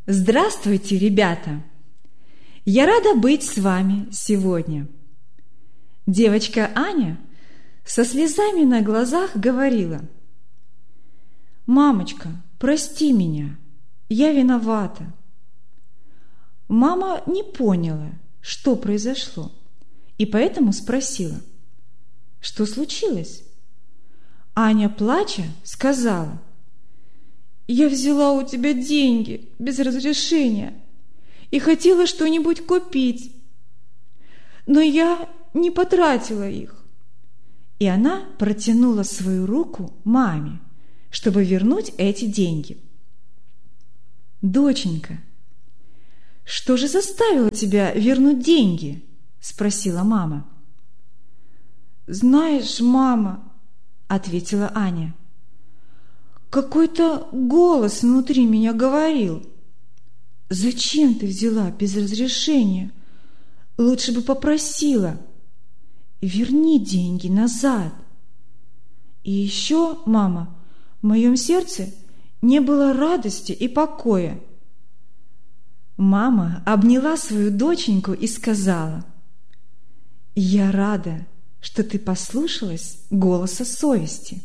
Здравствуйте, ребята! Я рада быть с вами сегодня. Девочка Аня со слезами на глазах говорила: «Мамочка, прости меня, я виновата». Мама не поняла, что произошло, и поэтому спросила: «Что случилось?» Аня, плача, сказала: «Я взяла у тебя деньги без разрешения и хотела что-нибудь купить, но я не потратила их». И она протянула свою руку маме, чтобы вернуть эти деньги. «Доченька, что же заставило тебя вернуть деньги?» – спросила мама. «Знаешь, мама, – ответила Аня, – какой-то голос внутри меня говорил: зачем ты взяла без разрешения? Лучше бы попросила. Верни деньги назад. И еще, мама, в моем сердце не было радости и покоя». Мама обняла свою доченьку и сказала: «Я рада, что ты послушалась голоса совести».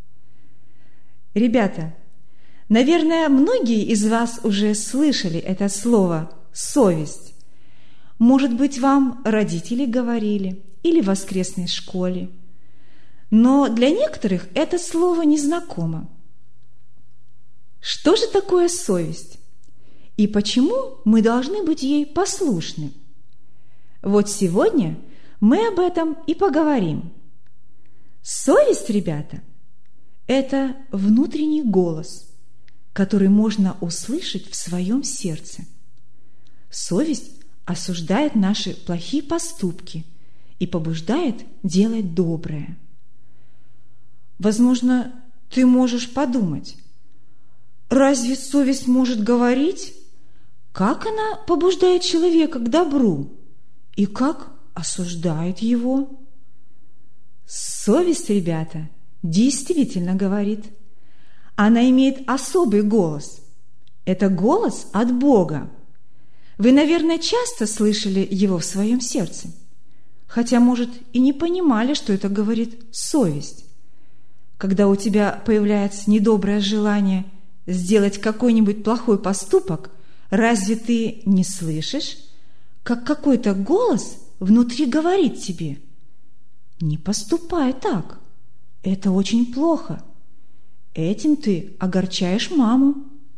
Ребята, наверное, многие из вас уже слышали это слово «совесть». Может быть, вам родители говорили или в воскресной школе. Но для некоторых это слово незнакомо. Что же такое совесть? И почему мы должны быть ей послушны? Вот сегодня мы об этом и поговорим. Совесть, ребята, это внутренний голос, который можно услышать в своем сердце. Совесть осуждает наши плохие поступки и побуждает делать доброе. Возможно, ты можешь подумать: разве совесть может говорить? Как она побуждает человека к добру и как осуждает его? Совесть, ребята, действительно говорит. Она имеет особый голос. Это голос от Бога. Вы, наверное, часто слышали его в своем сердце, хотя, может, и не понимали, что это говорит совесть. Когда у тебя появляется недоброе желание сделать какой-нибудь плохой поступок, разве ты не слышишь, как какой-то голос внутри говорит тебе: «Не поступай так, это очень плохо, этим ты огорчаешь маму».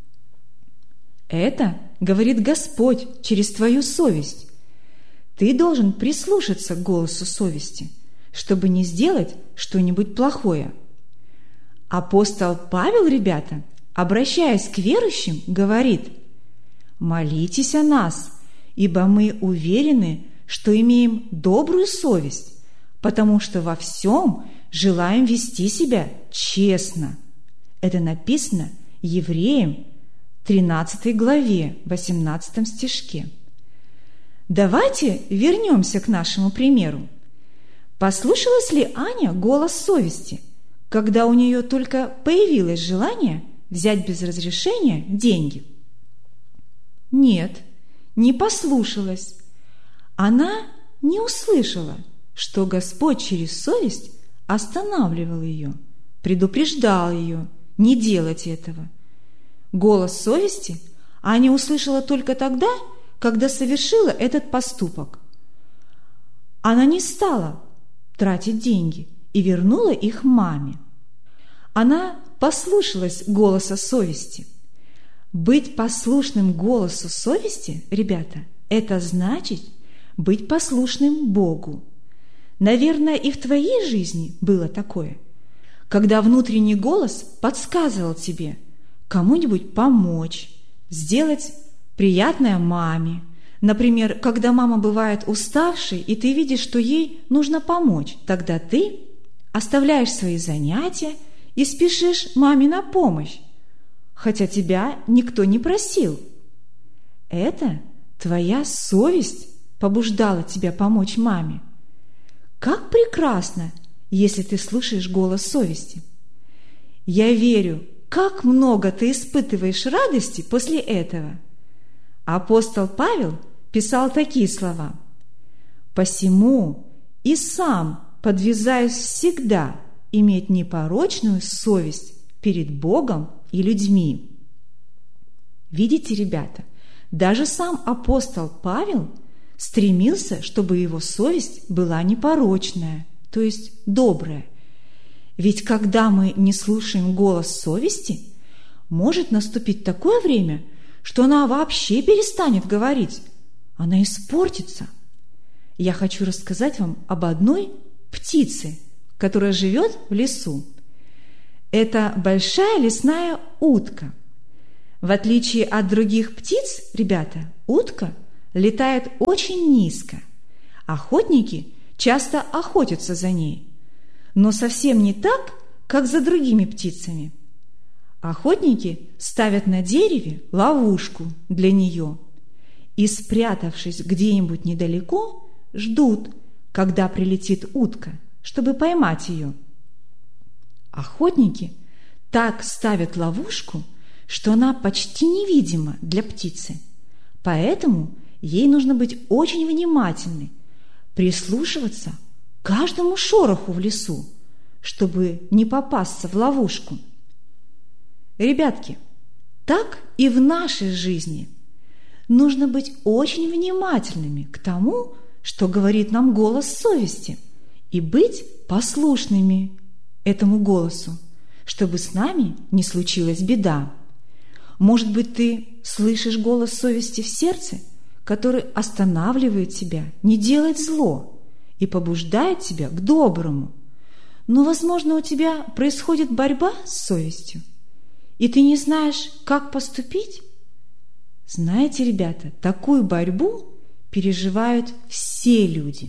Это говорит Господь через твою совесть. Ты должен прислушаться к голосу совести, чтобы не сделать что-нибудь плохое. Апостол Павел, ребята, обращаясь к верующим, говорит: «Молитесь о нас, ибо мы уверены, что имеем добрую совесть, потому что во всем желаем вести себя честно». Это написано Евреям 13 главе, 18 стишке. Давайте вернемся к нашему примеру. Послушалась ли Аня голос совести, когда у нее только появилось желание взять без разрешения деньги? Нет, не послушалась. Она не услышала, что Господь через совесть останавливал ее, предупреждал ее не делать этого. Голос совести Аня услышала только тогда, когда совершила этот поступок. Она не стала тратить деньги и вернула их маме. Она послушалась голоса совести. Быть послушным голосу совести, ребята, это значит быть послушным Богу. Наверное, и в твоей жизни было такое, когда внутренний голос подсказывал тебе кому-нибудь помочь, сделать приятное маме. Например, когда мама бывает уставшей, и ты видишь, что ей нужно помочь, тогда ты оставляешь свои занятия и спешишь маме на помощь, хотя тебя никто не просил. Это твоя совесть побуждала тебя помочь маме. Как прекрасно, если ты слушаешь голос совести. Я верю, как много ты испытываешь радости после этого. Апостол Павел писал такие слова: «Посему и сам подвязаюсь всегда иметь непорочную совесть перед Богом и людьми». Видите, ребята, даже сам апостол Павел стремился, чтобы его совесть была непорочная, то есть добрая. Ведь когда мы не слушаем голос совести, может наступить такое время, что она вообще перестанет говорить, она испортится. Я хочу рассказать вам об одной птице, которая живет в лесу. Это большая лесная утка. В отличие от других птиц, ребята, утка летает очень низко. Охотники часто охотятся за ней, но совсем не так, как за другими птицами. Охотники ставят на дереве ловушку для нее и, спрятавшись где-нибудь недалеко, ждут, когда прилетит утка, чтобы поймать ее. Охотники так ставят ловушку, что она почти невидима для птицы, поэтому ей нужно быть очень внимательной, прислушиваться к каждому шороху в лесу, чтобы не попасться в ловушку. Ребятки, так и в нашей жизни нужно быть очень внимательными к тому, что говорит нам голос совести, и быть послушными этому голосу, чтобы с нами не случилась беда. Может быть, ты слышишь голос совести в сердце, который останавливает тебя не делать зло и побуждает тебя к доброму. Но, возможно, у тебя происходит борьба с совестью, и ты не знаешь, как поступить? Знаете, ребята, такую борьбу переживают все люди,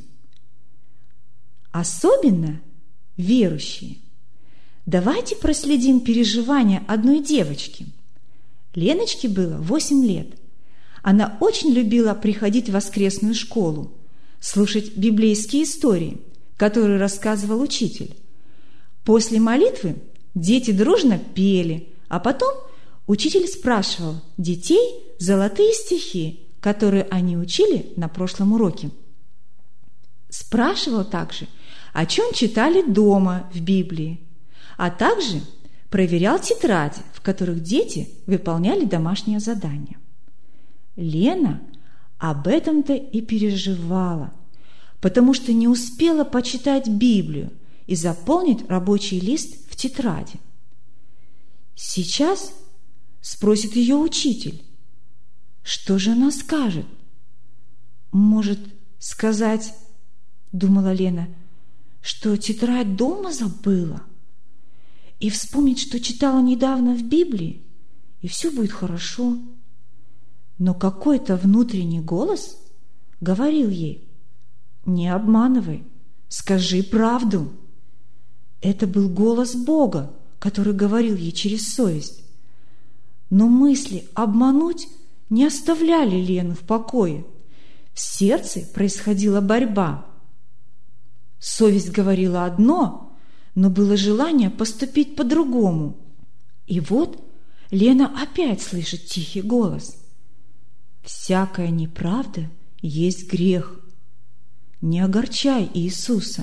особенно верующие. Давайте проследим переживания одной девочки. Леночке было 8 лет. Она очень любила приходить в воскресную школу, слушать библейские истории, которые рассказывал учитель. После молитвы дети дружно пели, а потом учитель спрашивал детей золотые стихи, которые они учили на прошлом уроке. Спрашивал также, о чем читали дома в Библии, а также проверял тетради, в которых дети выполняли домашнее задание. Лена об этом-то и переживала, потому что не успела почитать Библию и заполнить рабочий лист в тетради. Сейчас спросит ее учитель, что же она скажет? Может сказать, думала Лена, что тетрадь дома забыла, и вспомнить, что читала недавно в Библии, и все будет хорошо. Но какой-то внутренний голос говорил ей: не обманывай, скажи правду. Это был голос Бога, который говорил ей через совесть. Но мысли обмануть не оставляли Лену в покое. В сердце происходила борьба. Совесть говорила одно, но было желание поступить по-другому. И вот Лена опять слышит тихий голос: «Всякая неправда есть грех. Не огорчай Иисуса».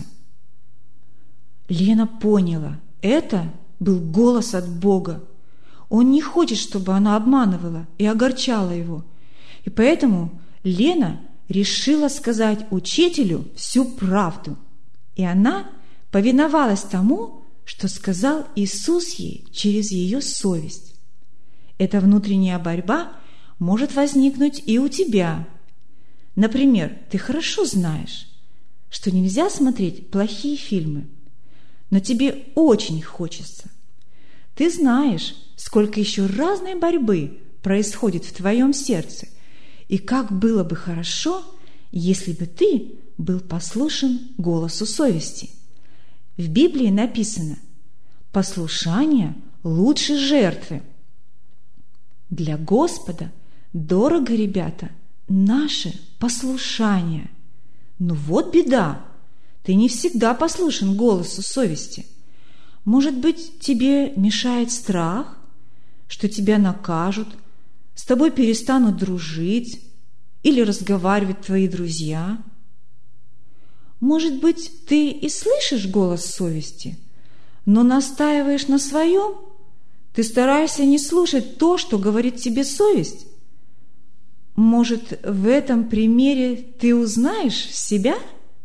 Лена поняла, это был голос от Бога. Он не хочет, чтобы она обманывала и огорчала его. И поэтому Лена решила сказать учителю всю правду. И она повиновалась тому, что сказал Иисус ей через ее совесть. Эта внутренняя борьба может возникнуть и у тебя. Например, ты хорошо знаешь, что нельзя смотреть плохие фильмы, но тебе очень хочется. Ты знаешь, сколько еще разной борьбы происходит в твоем сердце, и как было бы хорошо, если бы ты был послушен голосу совести. В Библии написано: «Послушание лучше жертвы». Для Господа дорого, ребята, наше послушание. Но вот беда, ты не всегда послушен голосу совести. Может быть, тебе мешает страх, что тебя накажут с тобой перестанут дружить или разговаривать твои друзья. Может быть, ты и слышишь голос совести, но настаиваешь на своем? Ты стараешься не слушать то, что говорит тебе совесть? Может, в этом примере ты узнаешь себя?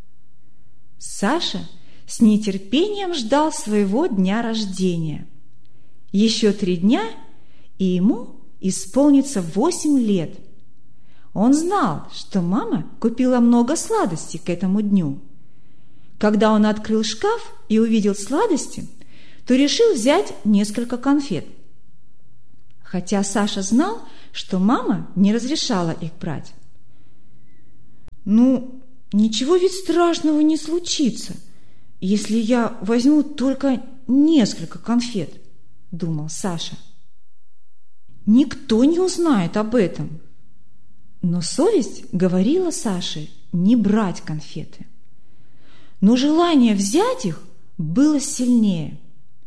Саша с нетерпением ждал своего дня рождения. Еще 3 дня, и ему исполнится 8 лет. Он знал, что мама купила много сладостей к этому дню. Когда он открыл шкаф и увидел сладости, то решил взять несколько конфет. Хотя Саша знал, что мама не разрешала их брать. Ничего ведь страшного не случится, если я возьму только несколько конфет, думал Саша. Никто не узнает об этом. Но совесть говорила Саше не брать конфеты. Но желание взять их было сильнее.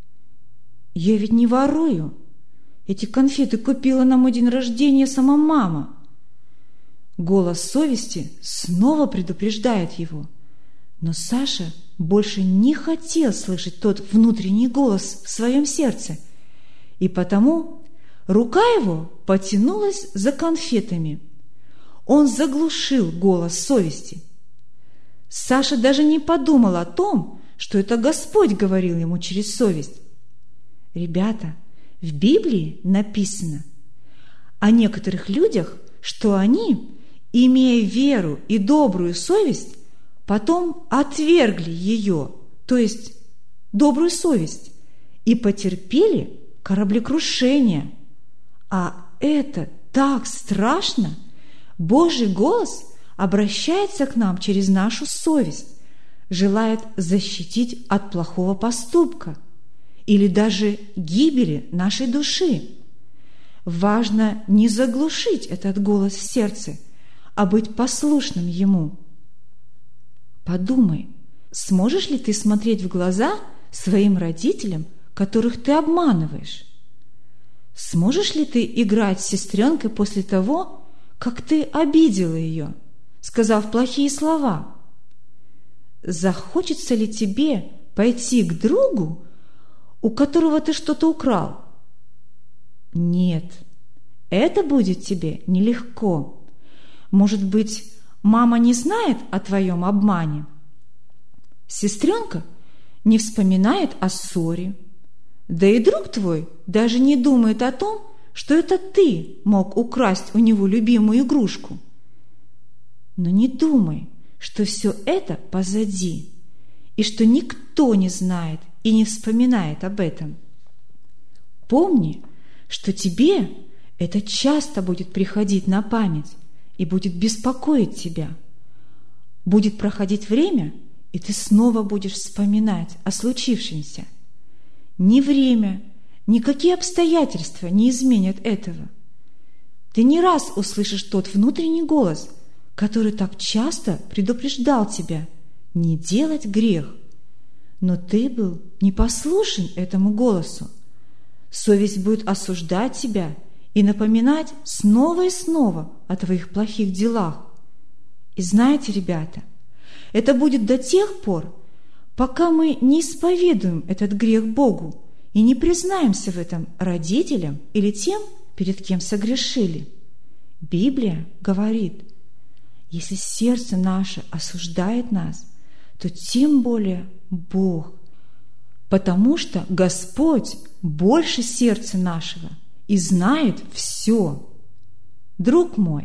Я ведь не ворую. Эти конфеты купила на мой день рождения сама мама. Голос совести снова предупреждает его. Но Саша больше не хотел слышать тот внутренний голос в своем сердце, и потому рука его потянулась за конфетами. Он заглушил голос совести. Саша даже не подумал о том, что это Господь говорил ему через совесть. Ребята, в Библии написано о некоторых людях, что они, имея веру и добрую совесть, потом отвергли ее, то есть добрую совесть, и потерпели кораблекрушение. А это так страшно! Божий голос обращается к нам через нашу совесть, желает защитить от плохого поступка или даже гибели нашей души. Важно не заглушить этот голос в сердце, а быть послушным ему. Подумай, сможешь ли ты смотреть в глаза своим родителям, которых ты обманываешь? Сможешь ли ты играть с сестренкой после того, как ты обидела ее, сказав плохие слова? Захочется ли тебе пойти к другу, у которого ты что-то украл? Нет, это будет тебе нелегко. Может быть, мама не знает о твоем обмане? Сестренка не вспоминает о ссоре. Да и друг твой даже не думает о том, что это ты мог украсть у него любимую игрушку. Но не думай, что все это позади, и что никто не знает и не вспоминает об этом. Помни, что тебе это часто будет приходить на память и будет беспокоить тебя. Будет проходить время, и ты снова будешь вспоминать о случившемся. Ни время, никакие обстоятельства не изменят этого. Ты не раз услышишь тот внутренний голос, который так часто предупреждал тебя не делать грех. Но ты был непослушен этому голосу. Совесть будет осуждать тебя и напоминать снова и снова о твоих плохих делах. И знаете, ребята, это будет до тех пор, пока мы не исповедуем этот грех Богу и не признаемся в этом родителям или тем, перед кем согрешили. Библия говорит, если сердце наше осуждает нас, то тем более Бог, потому что Господь больше сердца нашего и знает все. Друг мой,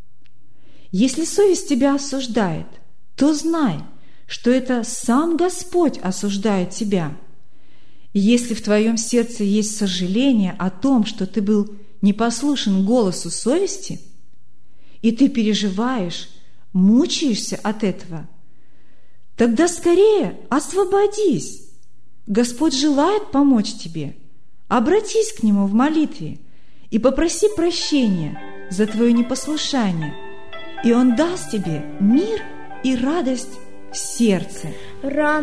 если совесть тебя осуждает, то знай, что это сам Господь осуждает тебя. Если в твоем сердце есть сожаление о том, что ты был непослушен голосу совести, и ты переживаешь, мучаешься от этого, тогда скорее освободись. Господь желает помочь тебе. Обратись к Нему в молитве и попроси прощения за твое непослушание, и Он даст тебе мир и радость в сердце.